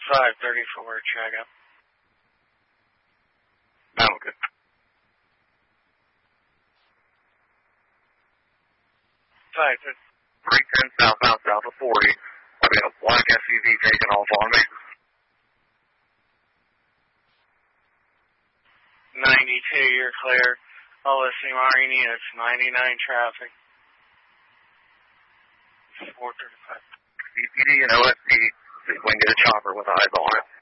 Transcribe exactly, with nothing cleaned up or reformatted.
five thirty-four, check up. Oh, good. five thirty. three ten southbound, south of forty. I've got a black S U V taking off on me. ninety-two, you're clear. O S C Marine units, ninety-nine traffic. four thirty-five. C P D and O S C, see if we can get a chopper with eyes on it.